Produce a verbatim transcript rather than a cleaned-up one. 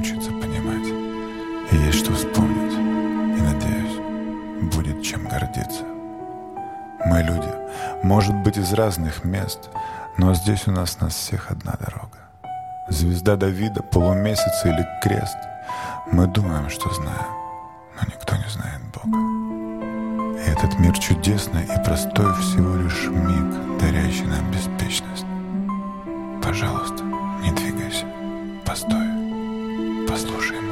научиться понимать. И есть что вспомнить. И, надеюсь, будет чем гордиться. Мы люди, может быть, из разных мест, но здесь у нас нас всех одна дорога. Звезда Давида, полумесяц или крест. Мы думаем, что знаем, но никто не знает Бога. И этот мир чудесный и простой, всего лишь миг, дарящий нам беспечность. Пожалуйста, не двигайся, постой, послушай.